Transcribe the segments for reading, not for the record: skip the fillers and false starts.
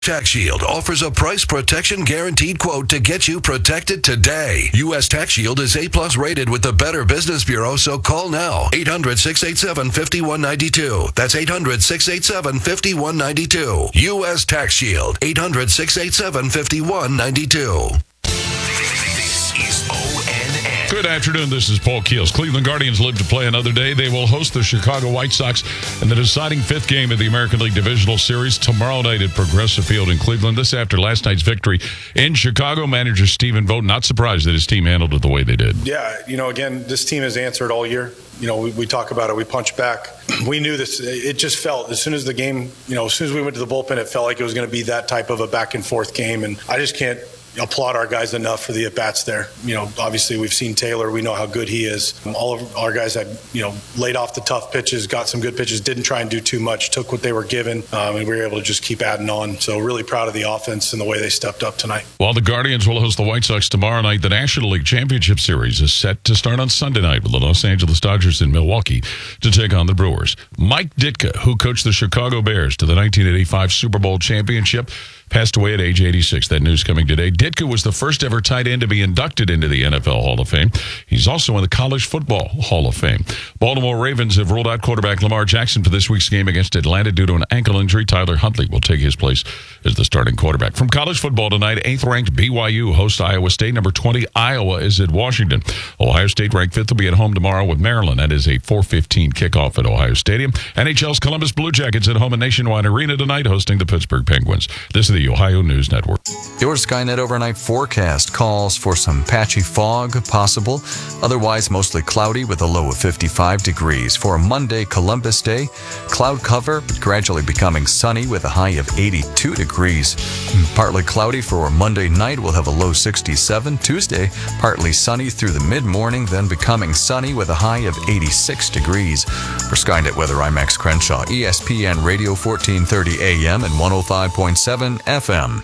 Tax Shield offers a price protection guaranteed quote to get you protected today. U.S. Tax Shield is A+ rated with the Better Business Bureau, so call now. 800-687-5192. That's 800-687-5192. U.S. Tax Shield. 800-687-5192. This is ONN. Good afternoon. This is Paul Keels. Cleveland Guardians live to play another day. They will host the Chicago White Sox in the deciding fifth game of the American League Divisional Series tomorrow night at Progressive Field in Cleveland. This after last night's victory in Chicago. Manager Stephen Vogt not surprised that his team handled it the way they did. Yeah, again, this team has answered all year. We talk about it. We punch back. We knew this. It just felt as soon as the game, as soon as we went to the bullpen, it felt like it was going to be that type of a back and forth game. And I just can't applaud our guys enough for the at-bats there. Obviously we've seen Taylor. We know how good he is. All of our guys had, laid off the tough pitches, got some good pitches, didn't try and do too much, took what they were given, and we were able to just keep adding on. So really proud of the offense and the way they stepped up tonight. While the Guardians will host the White Sox tomorrow night, the National League Championship Series is set to start on Sunday night with the Los Angeles Dodgers in Milwaukee to take on the Brewers. Mike Ditka, who coached the Chicago Bears to the 1985 Super Bowl championship, passed away at age 86. That news coming today. Ditka was the first ever tight end to be inducted into the NFL Hall of Fame. He's also in the College Football Hall of Fame. Baltimore Ravens have ruled out quarterback Lamar Jackson for this week's game against Atlanta due to an ankle injury. Tyler Huntley will take his place as the starting quarterback. From college football tonight, 8th-ranked BYU hosts Iowa State. Number 20, Iowa is at Washington. Ohio State, ranked 5th, will be at home tomorrow with Maryland. That is a 4:15 kickoff at Ohio Stadium. NHL's Columbus Blue Jackets at home at Nationwide Arena tonight, hosting the Pittsburgh Penguins. This is the Ohio News Network. Your Skynet overnight forecast calls for some patchy fog possible. Otherwise, mostly cloudy with a low of 55 degrees. For Monday, Columbus Day, cloud cover, but gradually becoming sunny with a high of 82 degrees. Partly cloudy for Monday night. We'll have a low 67. Tuesday, partly sunny through the mid-morning, then becoming sunny with a high of 86 degrees. For Skynet Weather, I'm Max Crenshaw, ESPN Radio 1430 AM and 105.7 FM.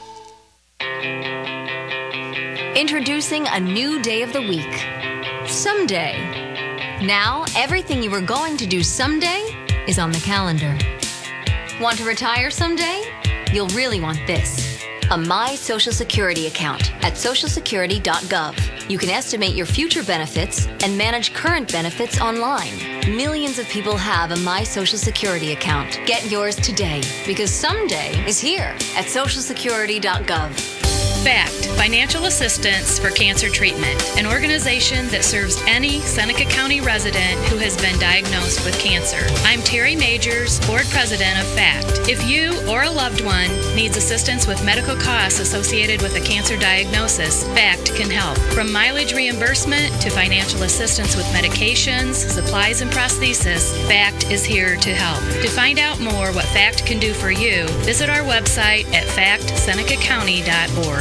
Introducing a new day of the week. Someday. Now, everything you were going to do someday is on the calendar. Want to retire someday? You'll really want this. A My Social Security account at socialsecurity.gov. You can estimate your future benefits and manage current benefits online. Millions of people have a My Social Security account. Get yours today, because someday is here at socialsecurity.gov. FACT, Financial Assistance for Cancer Treatment, an organization that serves any Seneca County resident who has been diagnosed with cancer. I'm Terry Majors, Board President of FACT. If you or a loved one needs assistance with medical costs associated with a cancer diagnosis, FACT can help. From mileage reimbursement to financial assistance with medications, supplies, and prosthesis, FACT is here to help. To find out more what FACT can do for you, visit our website at factsenecacounty.org.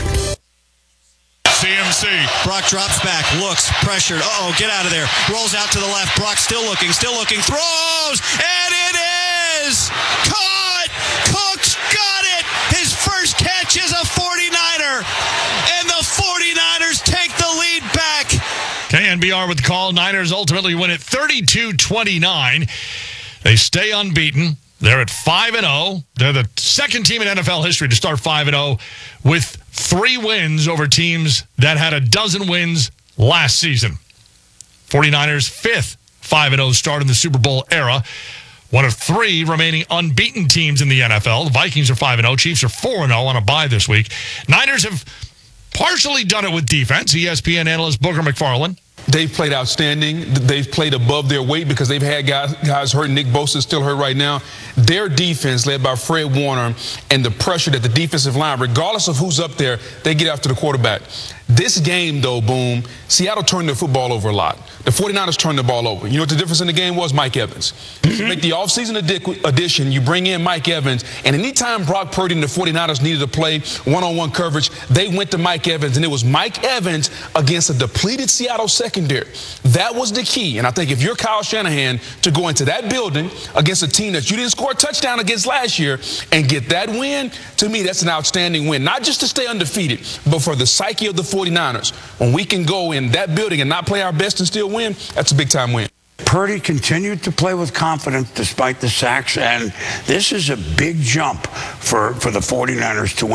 CMC. Brock drops back, looks, pressured. Get out of there. Rolls out to the left. Brock still looking, throws, and it is caught! Cook's got it! His first catch is a 49er, and the 49ers take the lead back. KNBR with the call. Niners ultimately win it 32-29. They stay unbeaten. They're at 5-0. They're the second team in NFL history to start 5-0 with 3 wins over teams that had a dozen wins last season. 49ers' 5th 5-0 start in the Super Bowl era. One of 3 remaining unbeaten teams in the NFL. The Vikings are 5-0. Chiefs are 4-0 on a bye this week. Niners have partially done it with defense. ESPN analyst Booger McFarland. They've played outstanding. They've played above their weight because they've had guys hurt. Nick Bosa is still hurt right now. Their defense, led by Fred Warner, and the pressure that the defensive line, regardless of who's up there, they get after the quarterback. This game, though, Boom, Seattle turned the football over a lot. The 49ers turned the ball over. You know what the difference in the game was? Mike Evans. Make the offseason addition, you bring in Mike Evans, and anytime Brock Purdy and the 49ers needed to play one-on-one coverage, they went to Mike Evans, and it was Mike Evans against a depleted Seattle secondary. That was the key, and I think if you're Kyle Shanahan, to go into that building against a team that you didn't score a touchdown against last year and get that win, to me, that's an outstanding win. Not just to stay undefeated, but for the psyche of the 49ers. When we can go in that building and not play our best and still win, that's a big-time win. Purdy continued to play with confidence despite the sacks, and this is a big jump for the 49ers to win.